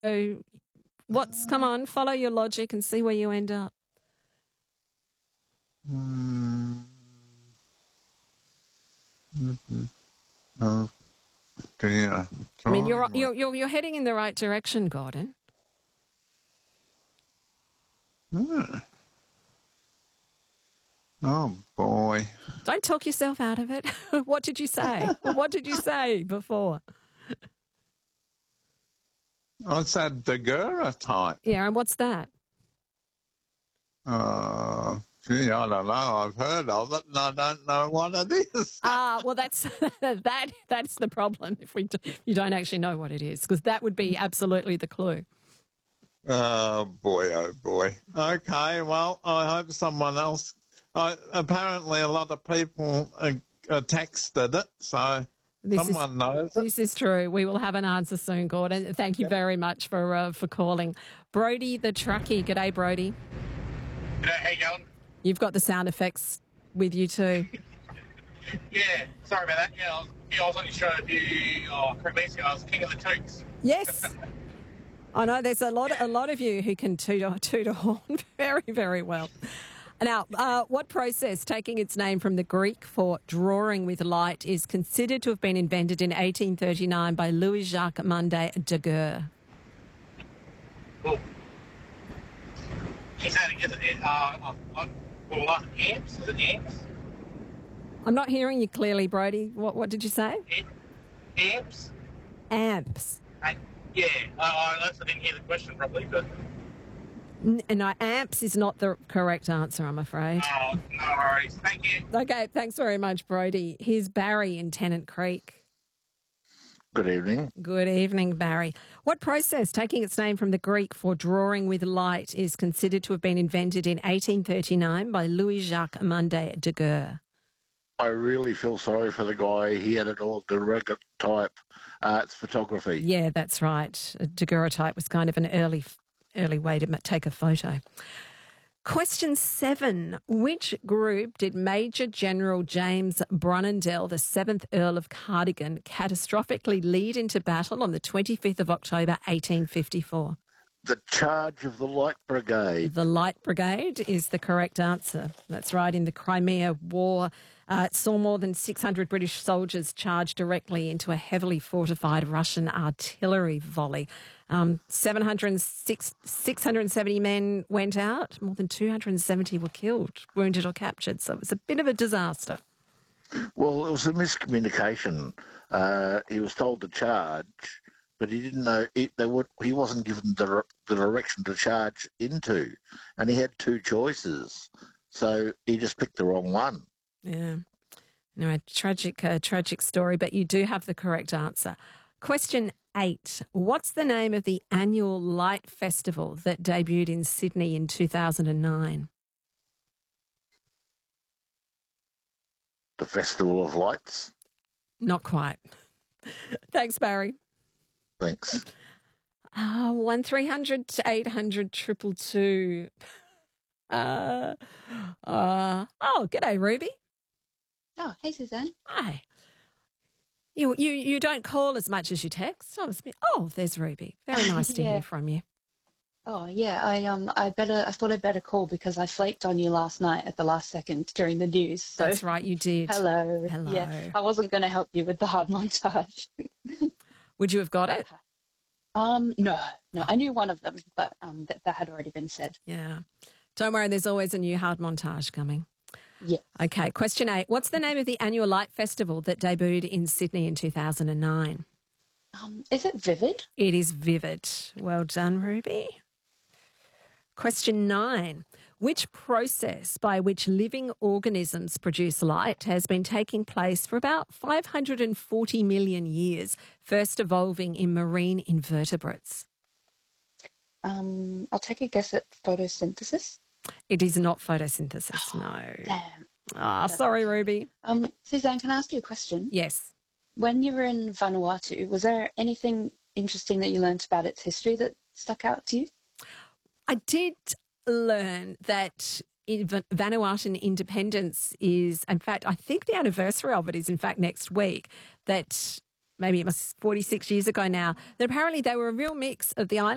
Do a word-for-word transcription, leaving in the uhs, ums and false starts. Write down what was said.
So what's, come on, follow your logic and see where you end up. Mm. Mm-hmm. Oh, dear. I mean, you're, Sorry. you're, you're, you're heading in the right direction, Gordon. Mm. Oh, boy. Don't talk yourself out of it. What did you say? What did you say before? I said daguerreotype. Yeah, and what's that? Uh, gee, I don't know. I've heard of it and I don't know what it is. Ah, well, that's that. That's the problem if we do, you don't actually know what it is, because that would be absolutely the clue. Oh, boy, oh, boy. Okay, well, I hope someone else... Uh, apparently, a lot of people uh, uh, texted it, so This someone is, knows it. This is true. We will have an answer soon, Gordon. Thank you very much for uh, for calling. Brody the truckie. G'day, Brody. G'day, how you going? You've got the sound effects with you too. Yeah, sorry about that. Yeah, I was, yeah, I was on your show a few, oh, three weeks ago. I was King of the Toots. Yes. I know there's a lot, a lot of you who can toot a, toot a horn very, very well. Now, uh, what process, taking its name from the Greek for drawing with light, is considered to have been invented in eighteen thirty-nine by Louis-Jacques Munday Daguerre? Oh. Is that, is it, uh, uh, uh, well, like amps? Is it amps? I'm not hearing you clearly, Brody. What, what did you say? Amps? Amps. Uh, yeah, I, I I didn't hear the question properly, but... N- No, amps is not the correct answer, I'm afraid. Oh, no worries. Thank you. Okay, thanks very much, Brody. Here's Barry in Tennant Creek. Good evening. Good evening, Barry. What process, taking its name from the Greek for drawing with light, is considered to have been invented in eighteen thirty-nine by Louis-Jacques Munday Daguerre? I really feel sorry for the guy. He had an all daguerreotype. Uh, it's photography. Yeah, that's right. A daguerreotype was kind of an early, early way to ma- take a photo. Question seven. Which group did Major General James Brunandell, the seventh Earl of Cardigan, catastrophically lead into battle on the twenty-fifth of October, eighteen fifty-four? The Charge of the Light Brigade. The Light Brigade is the correct answer. That's right. In the Crimea War, uh, it saw more than six hundred British soldiers charge directly into a heavily fortified Russian artillery volley. Um, seven hundred six, six hundred seventy men went out. More than two hundred seventy were killed, wounded or captured. So it was a bit of a disaster. Well, it was a miscommunication. Uh, he was told to charge, but he didn't know it, they would, he wasn't given the, the direction to charge into, and he had two choices. So he just picked the wrong one. Yeah. Anyway, tragic, uh, tragic story, but you do have the correct answer. Question eight. What's the name of the annual Light Festival that debuted in Sydney in two thousand nine? The Festival of Lights. Not quite. Thanks, Barry. Thanks. Uh, one three hundred to eight hundred triple two. Uh, uh, oh, g'day, Ruby. Oh, hey, Suzanne. Hi. You you you don't call as much as you text. I was, oh, there's Ruby. Very nice to Yeah. hear from you. Oh, yeah. I um, I better. I thought I'd better call because I flaked on you last night at the last second during the news. So That's right, you did. hello. Hello. Yeah, I wasn't going to help you with the hard montage. Would you have got it? Um, no, no. I knew one of them, but um, that, that had already been said. Yeah. Don't worry, there's always a new hard montage coming. Yeah. Okay, question eight. What's the name of the annual Light Festival that debuted in Sydney in two thousand nine? Um, is it Vivid? It is Vivid. Well done, Ruby. Question nine. Which process by which living organisms produce light has been taking place for about five hundred forty million years, first evolving in marine invertebrates? Um, I'll take a guess at photosynthesis. It is not photosynthesis, no. Damn. Ah, sorry, Ruby. Um, Suzanne, can I ask you a question? Yes. When you were in Vanuatu, was there anything interesting that you learnt about its history that stuck out to you? I did learn that in Va- Vanuatuan independence is, in fact, I think the anniversary of it is, in fact, next week, that maybe it was forty-six years ago now, that apparently they were a real mix of the island.